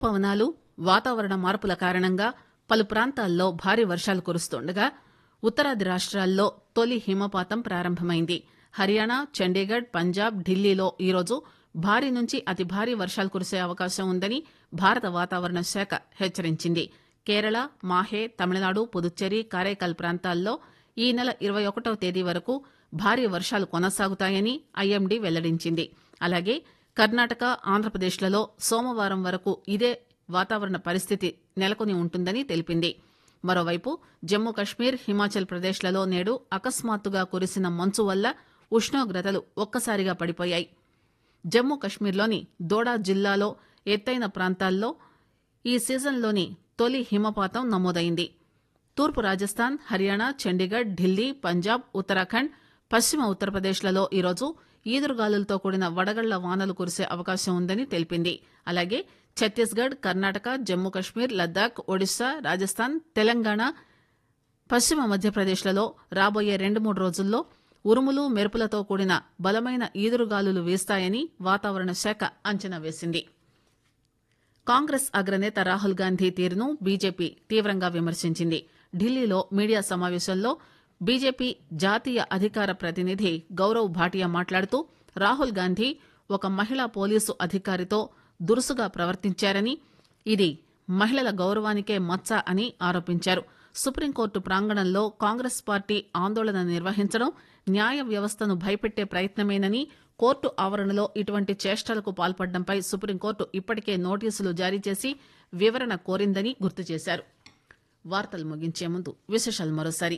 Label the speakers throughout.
Speaker 1: పవనాలు వాతావరణ మార్పుల కారణంగా పలు ప్రాంతాల్లో భారీ వర్షాలు కురుస్తుండగా ఉత్తరాది రాష్ట్రాల్లో తొలి హిమపాతం ప్రారంభమైంది. హర్యానా, చండీగఢ్, పంజాబ్, ఢిల్లీలో ఈరోజు భారీ నుంచి అతి భారీ వర్షాలు కురిసే అవకాశం ఉందని భారత వాతావరణ శాఖ హెచ్చరించింది. కేరళ, మాహే, తమిళనాడు, పుదుచ్చేరి, కారైకాల్ ప్రాంతాల్లో ఈ నెల 21వ తేదీ వరకు భారీ వర్షాలు కొనసాగుతాయని ఐఎండీ వెల్లడించింది. అలాగే కర్ణాటక, ఆంధ్రప్రదేశ్లలో సోమవారం వరకు ఇదే వాతావరణ పరిస్థితి నెలకొని ఉంటుందని తెలిపింది. మరోవైపు జమ్మూ కశ్మీర్, హిమాచల్ ప్రదేశ్లలో నేడు అకస్మాత్తుగా కురిసిన మంచు వల్ల ఉష్ణోగ్రతలు ఒక్కసారిగా పడిపోయాయి. జమ్మూ కశ్మీర్లోని దోడా జిల్లాలో ఎత్తైన ప్రాంతాల్లో ఈ సీజన్లోని తొలి హిమపాతం నమోదైంది. తూర్పు రాజస్థాన్, హర్యానా, చండీగఢ్, ఢిల్లీ, పంజాబ్, ఉత్తరాఖండ్, పశ్చిమ ఉత్తరప్రదేశ్లలో ఈరోజు ఈదురుగాలులతో కూడిన వడగళ్ల వానలు కురిసే అవకాశం ఉందని తెలిపింది. అలాగే ఛత్తీస్గఢ్, కర్ణాటక, జమ్మూ కశ్మీర్, లద్దాఖ్, ఒడిశా, రాజస్థాన్, తెలంగాణ, పశ్చిమ మధ్యప్రదేశ్లలో రాబోయే 2-3 రోజుల్లో ఉరుములు, మెరుపులతో కూడిన బలమైన ఈదురుగాలులు వీస్తాయని వాతావరణ శాఖ అంచనా వేసింది. కాంగ్రెస్ అగ్రనేత రాహుల్ గాంధీ తీరును బీజేపీ తీవ్రంగా విమర్శించింది. ఢిల్లీలో మీడియా సమావేశంలో బీజేపీ జాతీయ అధికార ప్రతినిధి గౌరవ్ భాటియా మాట్లాడుతూ రాహుల్ గాంధీ ఒక మహిళా పోలీసు అధికారితో దురుసుగా ప్రవర్తించారని, ఇది మహిళల గౌరవానికే మచ్చ అని ఆరోపించారు. సుప్రీంకోర్టు ప్రాంగణంలో కాంగ్రెస్ పార్టీ ఆందోళన నిర్వహించడం న్యాయ వ్యవస్థను భయపెట్టే ప్రయత్నమేనని, కోర్టు ఆవరణలో ఇటువంటి చేష్టలకు పాల్పడడంపై సుప్రీంకోర్టు ఇప్పటికే నోటీసులు జారీ చేసి వివరణ కోరిందని గుర్తు చేశారు. వార్తలు ముగించే ముందు విశేషాలు మరోసారి.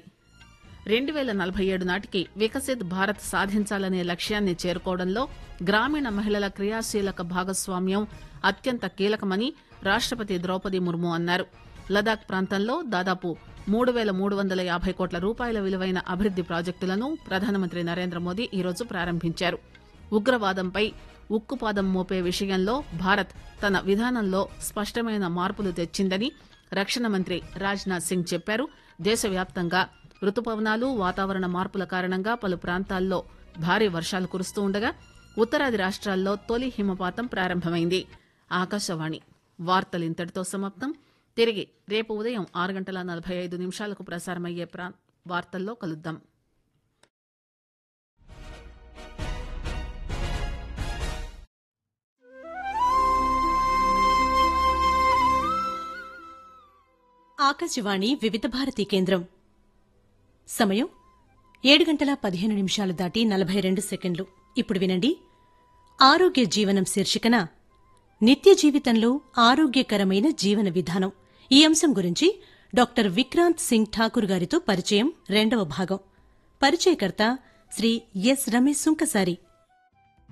Speaker 1: 2047 నాటికి వికసిత్ భారత్ సాధించాలనే లక్ష్యాన్ని చేరుకోవడంలో గ్రామీణ మహిళల క్రియాశీలక భాగస్వామ్యం అత్యంత కీలకమని రాష్టపతి ద్రౌపది ముర్ము అన్నారు. లదాఖ్ ప్రాంతంలో దాదాపు 3,350 కోట్ల రూపాయల విలువైన అభివృద్ది ప్రాజెక్టులను ప్రధానమంత్రి నరేంద్ర మోదీ ఈరోజు ప్రారంభించారు. ఉగ్రవాదంపై ఉక్కుపాదం మోపే విషయంలో భారత్ తన విధానంలో స్పష్టమైన మార్పులు తెచ్చిందని రక్షణ మంత్రి రాజ్నాథ్ సింగ్ చెప్పారు. దేశవ్యాప్తంగా రుతుపవనాలు, వాతావరణ మార్పుల కారణంగా పలు ప్రాంతాల్లో భారీ వర్షాలు కురుస్తూ ఉండగా ఉత్తరాది రాష్ట్రాల్లో తొలి హిమపాతం ప్రారంభమైంది. ఆకాశవాణి వార్తలు ఇంతటితో సమాప్తం. తిరిగి రేపు ఉదయం 6:45 ప్రసారమయ్యే వార్తల్లో కలుద్దాం.
Speaker 2: ఆకాశవాణి వివిధ భారతి కేంద్రం. సమయం 7:15 దాటి 42 సెకండ్లు. ఇప్పుడు వినండి, ఆరోగ్య జీవనం శీర్షికన నిత్య జీవితంలో ఆరోగ్యకరమైన జీవన విధానం, ఈ అంశం గురించి డాక్టర్ విక్రాంత్ సింగ్ ఠాకూర్ గారితో పరిచయం, 2వ భాగం. పరిచయకర్త శ్రీ ఎస్ రమేష్ సుంకసారి.